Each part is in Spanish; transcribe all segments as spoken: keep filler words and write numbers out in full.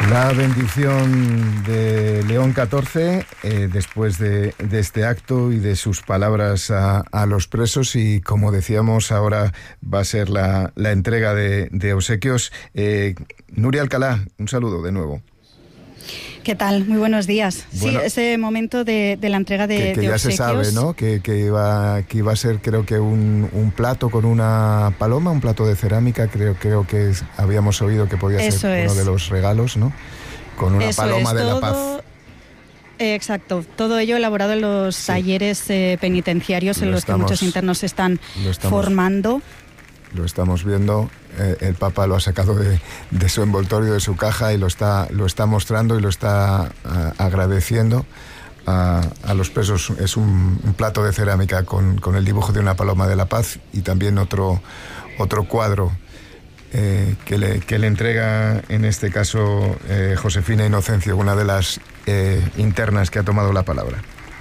La bendición de León catorce, eh, después de, de este acto y de sus palabras a, a los presos, y como decíamos, ahora va a ser la, la entrega de, de obsequios. Eh, Nuria Alcalá, un saludo de nuevo. ¿Qué tal? Muy buenos días. Bueno, sí, ese momento de, de la entrega de, que, que de ya obsequios. se sabe, ¿no? Que, que, iba, que iba a ser, creo que un, un plato con una paloma, un plato de cerámica, creo, creo que es, habíamos oído que podía Eso ser es. uno de los regalos, ¿no? Con una Eso paloma es, de todo, la paz. Eh, exacto, todo ello elaborado en los sí. talleres eh, penitenciarios lo en los estamos, que muchos internos se están estamos, formando. Lo estamos viendo, eh, el Papa lo ha sacado de, de su envoltorio, de su caja, y lo está, lo está mostrando y lo está a, agradeciendo a, a los presos. Es un, un plato de cerámica con, con el dibujo de una paloma de la paz, y también otro, otro cuadro eh, que, le, que le entrega, en este caso, eh, Josefina Inocencio, una de las eh, internas que ha tomado la palabra.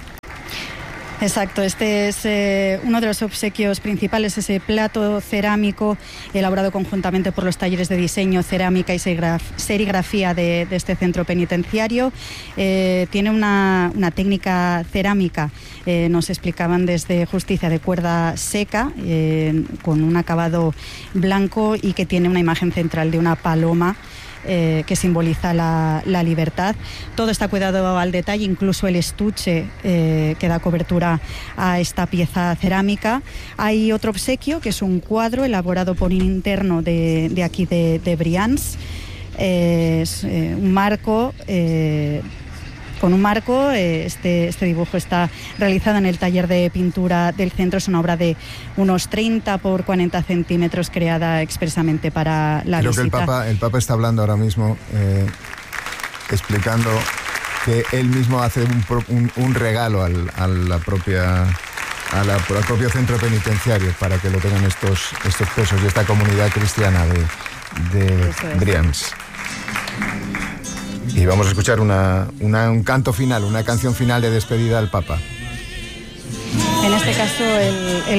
Exacto, este es eh, uno de los obsequios principales, ese plato cerámico elaborado conjuntamente por los talleres de diseño, cerámica y serigrafía de, de este centro penitenciario. Eh, tiene una, una técnica cerámica, eh, nos explicaban desde Justicia, de cuerda seca, eh, con un acabado blanco, y que tiene una imagen central de una paloma Eh, que simboliza la, la libertad. Todo está cuidado al detalle, incluso el estuche eh, que da cobertura a esta pieza cerámica. Hay otro obsequio, que es un cuadro elaborado por un interno de, de aquí de, de Brians. Eh, es eh, un marco eh, con un marco, eh, este, este dibujo está realizado en el taller de pintura del centro. Es una obra de unos treinta por cuarenta centímetros, creada expresamente para la Creo visita. Creo que el Papa, el Papa está hablando ahora mismo, eh, explicando que él mismo hace un, un, un regalo al, a la propia... A la, al propio centro penitenciario, para que lo tengan estos, estos presos y esta comunidad cristiana de, de Brians. Y vamos a escuchar una, una, un canto final, una canción final de despedida al Papa. En este caso, el, el